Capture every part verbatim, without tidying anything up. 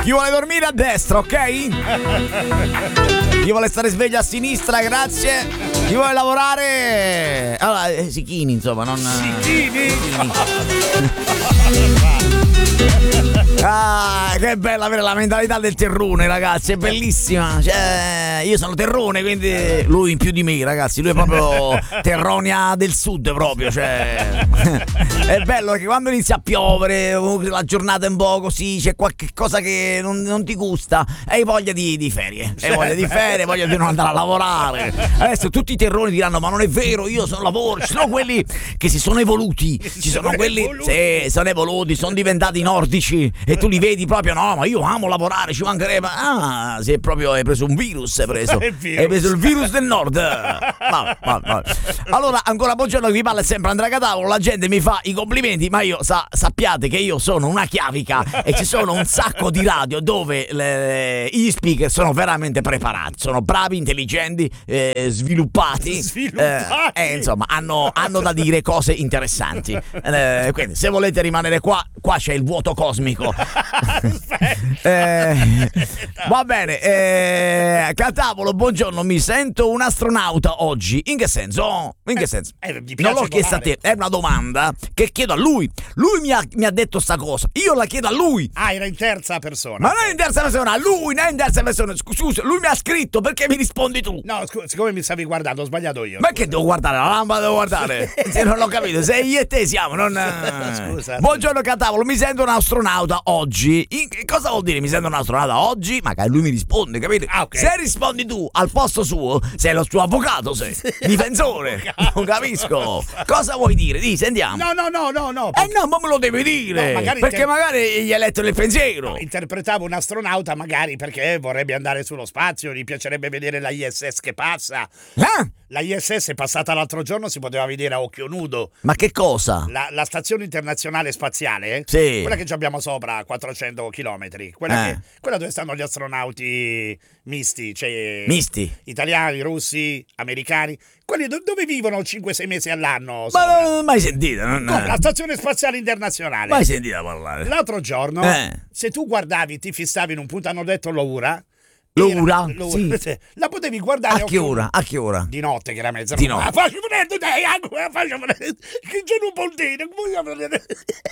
Chi vuole dormire a destra, ok? Chi vuole stare sveglio a sinistra, grazie. Chi vuole lavorare... Allora, eh, Sichini, insomma, non... Sichini? Ah, che bella avere la mentalità del terrone, ragazzi, è bellissima. Cioè, io sono terrone, quindi lui in più di me, ragazzi. Lui è proprio terronia del sud, proprio. Cioè, è bello che quando inizia a piovere, la giornata è un po' così, c'è qualche cosa che non, non ti gusta, hai voglia di, di ferie. Hai voglia di ferie, voglia di non andare a lavorare. Adesso tutti i terroni diranno: ma non è vero, io sono lavoro. Ci sono quelli che si sono evoluti, ci sono quelli che sì, sono evoluti, sono diventati nordici. E tu li vedi proprio, no, ma io amo lavorare, ci mancherebbe. Ah, se proprio hai preso un virus, hai preso. Hai preso il virus del nord. Vabbè, vabbè, vabbè. Allora, ancora buongiorno, chi vi parla è sempre Andrea Catavolo. La gente mi fa i complimenti, ma io sa, sappiate che io sono una chiavica e ci sono un sacco di radio dove le, gli speaker sono veramente preparati, sono bravi, intelligenti, eh, sviluppati. Sviluppati. Eh, eh, insomma, hanno, hanno da dire cose interessanti. Eh, quindi, se volete rimanere qua, qua c'è il vuoto cosmico. eh, va bene, eh, Catavolo, buongiorno, mi sento un astronauta oggi. In che senso? In che senso? Eh, eh, non l'ho chiesta a te, è una domanda che chiedo a lui. Lui mi ha, mi ha detto sta cosa, io la chiedo a lui. Ah, era in terza persona. Ma non in terza persona, lui non è in terza persona. Scusa, lui mi ha scritto, perché mi rispondi tu? No, scu- siccome mi stavi guardando, ho sbagliato io. Ma scusa. Che devo guardare? La lampada devo guardare? Se non l'ho capito, se io e te siamo, non... Scusa. Buongiorno Catavolo, mi sento un astronauta oggi. In... Cosa vuol dire mi sento un astronauta oggi? Magari lui mi risponde, capite? Ah, okay. Se rispondi tu al posto suo, sei lo suo avvocato, sei difensore. Non capisco. Cosa vuoi dire? Di, sentiamo. No, no, no, no, no. Eh no, ma me lo devi dire. No, magari perché te... magari gli hai letto nel pensiero. No, interpretavo un astronauta magari perché vorrebbe andare sullo spazio, gli piacerebbe vedere la I S S che passa. Eh? La I S S è passata l'altro giorno, si poteva vedere a occhio nudo. Ma che cosa? La, la stazione internazionale spaziale, sì. Quella che ci abbiamo sopra, quattrocento chilometri, quella, eh. che, quella dove stanno gli astronauti misti, cioè misti, italiani, russi, americani, quelli do- dove vivono cinque sei mesi all'anno. Ma non ho mai sentito. Non... Come la stazione spaziale internazionale. Mai sentito parlare. L'altro giorno, eh. se tu guardavi, ti fissavi in un punto, hanno detto l'ora. L'ora? L'ora. Sì. La potevi guardare a che ora? A che ora? Di notte, che era mezzanotte. Di notte. Ah, faccio vedere te, faccio vedere che c'è un pontino, come vedere?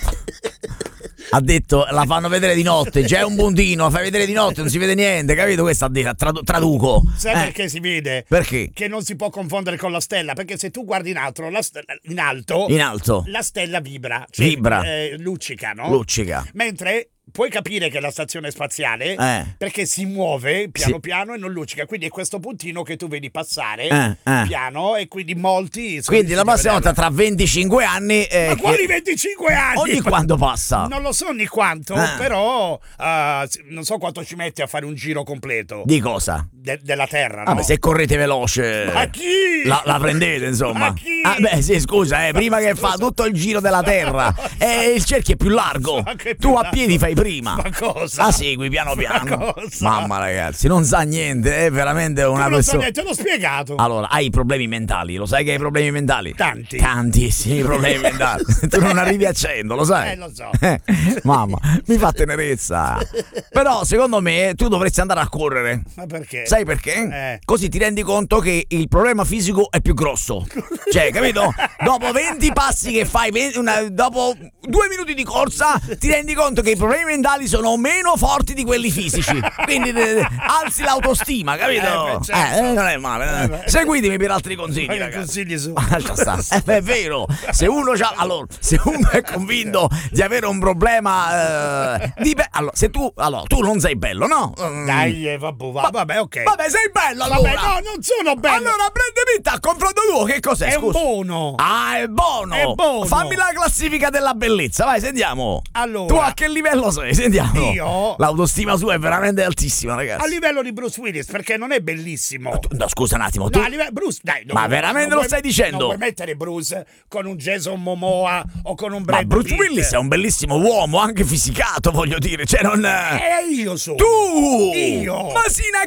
Ha detto, la fanno vedere di notte, c'è un puntino, la fai vedere di notte, non si vede niente, capito? Questo a dire, tradu- traduco. Sai eh. perché si vede? Perché? Che non si può confondere con la stella, perché se tu guardi in alto, la stella, in alto, in alto, la stella vibra, cioè, vibra, eh, luccica, no? Luccica. Mentre puoi capire che è la stazione spaziale eh. perché si muove piano sì. piano e non luccica, quindi è questo puntino che tu vedi passare eh, eh. piano e quindi molti quindi la prossima volta tra venticinque anni eh, ma che... quali venticinque anni? Ogni quando passa? Non lo so ogni quanto, eh. però uh, non so quanto ci metti a fare un giro completo di cosa? De- della Terra, no? Ah, beh, se correte veloce ma chi? La, la prendete, insomma. Ma chi? Ah, beh, sì, scusa, eh, prima che fa tutto il giro della Terra e il cerchio è più largo, più tu largo. a piedi fai prima. Ma cosa? La segui piano piano. Ma cosa? Mamma, ragazzi, non sa niente, è veramente una non persona. So niente, l'ho spiegato. Allora, hai problemi mentali, lo sai che hai problemi mentali? Tanti. Tantissimi problemi mentali. Tu non arrivi a cento, lo sai? Eh, lo so. Eh, mamma, mi fa tenerezza. Però, secondo me, tu dovresti andare a correre. Ma perché? Sai perché? Eh. Così ti rendi conto che il problema fisico è più grosso. Cioè, capito? Dopo venti passi che fai, venti, una, dopo due minuti di corsa, ti rendi conto che i problemi mentali sono meno forti di quelli fisici. Quindi eh, alzi l'autostima, capito? Eh, beh, certo. eh, non è male. Eh, beh. Seguitemi per altri consigli, Ma che ragazzi. consigli su? Eh, è vero, se uno c'ha, allora, se uno è convinto di avere un problema eh, di be- allora, se tu allora, tu non sei bello, no? Dai, eh, vabbè, va, vabbè, ok. Vabbè, sei bello allora. Vabbè, no, non sono bello. Allora prendimi a confronto tuo, che cos'è? È scusa? un buono. Ah, è buono. È buono. Fammi la classifica della bellezza, vai, sentiamo. Allora, tu a che livello sei? Sentiamo. Io? L'autostima sua è veramente altissima, ragazzi. A livello di Bruce Willis, perché non è bellissimo. Tu, no, scusa un attimo, tu No, a livello, Bruce, dai, non Ma vuoi- veramente non lo vuoi- stai dicendo? Non puoi mettere Bruce con un Jason Momoa o con un Brad Ma Bruce Pitt. Willis è un bellissimo uomo, anche fisicato, voglio dire, cioè non... Eh, io sono. Tu! Io! Ma sei una chiave!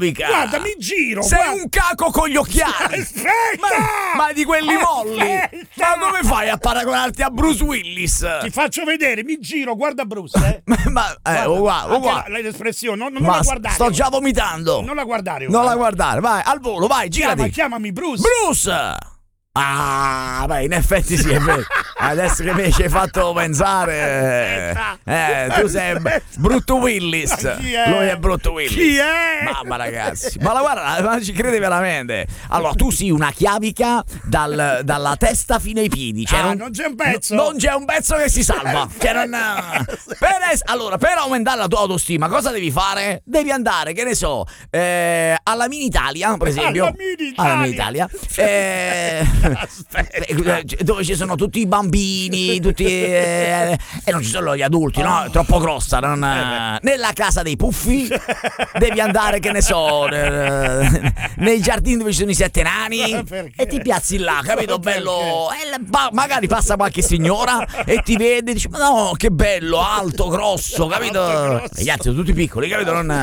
chiavica. Guarda, mi giro. Sei guarda. un caco con gli occhiali. Aspetta! Ma, ma di quelli molli. Aspetta! Ma come fai a paragonarti a Bruce Willis? Ti faccio vedere, mi giro, guarda Bruce, eh. ma, ma eh, oh, guarda, oh, Anche guarda. la- l'espressione, non, non Ma la guardare. sto già vomitando. Non la guardare. Non la guarda. guardare, vai, al volo, vai, Chiama, girati. chiamami Bruce. Bruce! Ah, beh, in effetti sì, è vero. Adesso che mi ci hai fatto pensare, eh, tu sei Brutto Willis. Ma chi è? Lui è Brutto Willis. Chi è? Mamma ragazzi, ma la guarda, ma ci crede veramente. Allora, tu sei una chiavica dal- dalla testa fino ai piedi. Cioè Ah, non c'è un pezzo? Non c'è un pezzo che si salva. Cioè, non- per es- allora, per aumentare la tua autostima, cosa devi fare? Devi andare, che ne so, eh, alla Mini Italia, per esempio. Alla Mini Italia. Alla Mini Italia. Eh, Aspetta. dove ci sono tutti i bambini, tutti eh, e non ci sono gli adulti, no? È troppo grossa. Non, eh. Nella casa dei puffi devi andare, che ne so, eh, nei giardini dove ci sono i sette nani Perché? e ti piazzi là, capito? Perché? Bello. E la- ma- magari passa qualche signora e ti vede e dice: ma no, che bello, alto, grosso, capito? Alto, grosso. E gli altri sono tutti piccoli, capito? Non...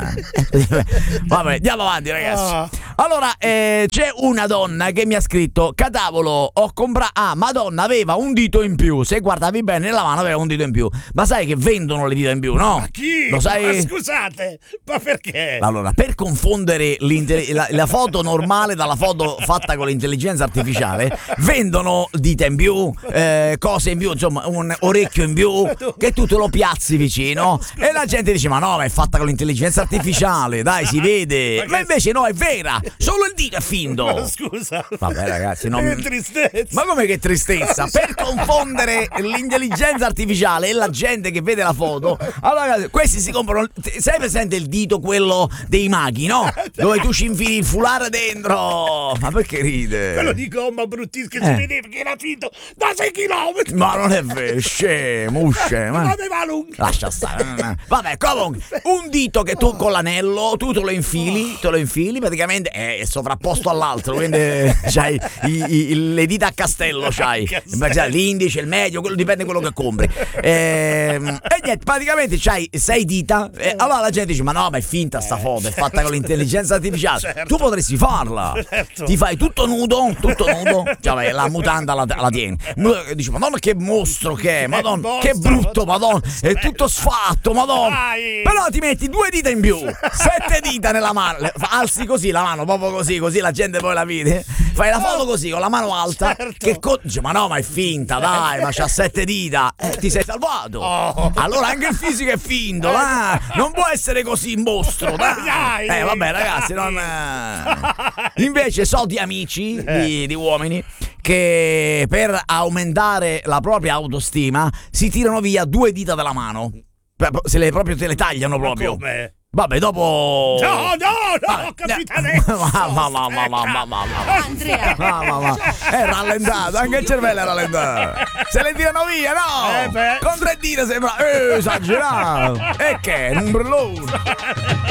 Vabbè, andiamo avanti, ragazzi. Ah. Allora, eh, c'è una donna che mi ha scritto: Catavolo, ho comprato. Ah, Madonna, aveva un dito in più. Se guardavi bene, nella mano aveva un dito in più. Ma sai che vendono le dita in più, no? Ma chi? Lo sai? Ma scusate, ma perché? Allora, per confondere l'inte- la, la foto normale dalla foto fatta con l'intelligenza artificiale, vendono dita in più, eh, cose in più, insomma, un orecchio in più, che tu te lo piazzi vicino. E la gente dice: ma no, ma è fatta con l'intelligenza artificiale, dai, si vede. Ma invece no, è vera, solo il dito è finto. Ma scusa. Vabbè, ragazzi, non- Che tristezza. Ma come che tristezza? Per confondere l'intelligenza artificiale e la gente che vede la foto, allora questi si comprano. Sai presente il dito, quello dei maghi, no? Dove tu ci infili il foulard dentro. Ma perché ride? Quello di gomma bruttissimo che Eh. si vedeva che era finto da sei chilometri. Ma non è vero, scemo, scemo. Ma eh. aveva lunga. Lascia stare. no, no. Vabbè, comunque, un dito che tu con l'anello, tu te lo infili, te lo infili, praticamente è sovrapposto all'altro, quindi c'hai i- i- le dita a castello, c'hai. Castello. L'indice, il medio, quello dipende da quello che compri. Ehm, E, niente, praticamente c'hai sei dita, e allora la gente dice: ma no, ma è finta sta foto, è fatta con l'intelligenza artificiale. Certo. Tu potresti farla. Certo. Ti fai tutto nudo, tutto nudo, cioè, vabbè, la mutanda la, la tieni. Dici: madonna che mostro che è, madonna, mostro, che brutto, madonna, è aspetta. tutto sfatto, madonna. Dai. Però ti metti due dita in più, sette dita nella mano, le- fa- alzi così la mano, proprio così, così la gente poi la vede. Fai la foto così con la mano alta, Certo. che co- dice: ma no, ma è finta, dai, ma c'ha sette dita. Eh, ti sei salvato. Oh. Allora anche il fisico è finto, dai. Non può essere così mostro, dai. Dai. Eh, vabbè, ragazzi, non. eh. Invece so di amici, di, di uomini, che per aumentare la propria autostima si tirano via due dita dalla mano. Se le proprio te le tagliano proprio. Come? Vabbè, dopo. No, no, no, Vabbè, capitanessa. Ma ma ma ma ma ma ma ma. Andrea. Ma, ma, ma. È rallentato, anche il cervello è rallentato. Se le tirano via, no? Eh beh. Con tre dita sembra. Eh, esagerato. E che? Un brillone.